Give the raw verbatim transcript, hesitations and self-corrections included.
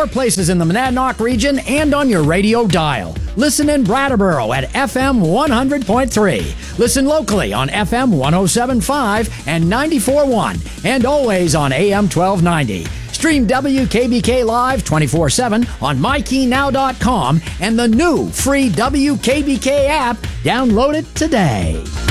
more places in the Monadnock region and on your radio dial. Listen in Brattleboro at F M one hundred point three. Listen locally on F M one oh seven point five and ninety-four point one, and always on A M twelve ninety. Stream W K B K Live twenty-four seven on my key now dot com and the new free W K B K app. Download it today.